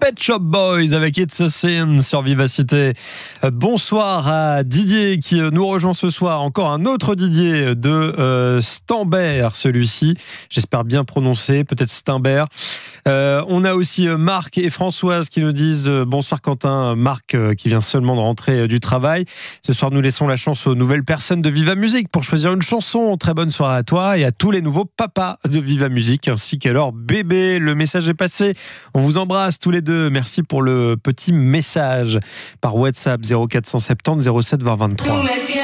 Pet Shop Boys avec It's a Sin sur Vivacité. Bonsoir à Didier qui nous rejoint ce soir. Encore un autre Didier de Stambert, celui-ci. J'espère bien prononcer, peut-être Stambert. On a aussi Marc et Françoise qui nous disent bonsoir Quentin. Marc qui vient seulement de rentrer du travail. Ce soir, nous laissons la chance aux nouvelles personnes de Viva Musique pour choisir une chanson. Très bonne soirée à toi et à tous les nouveaux papas de Viva Musique ainsi qu'à leur bébé. Le message est passé. On vous embrasse tous les deux. Merci pour le petit message par WhatsApp 0470 07 20 23.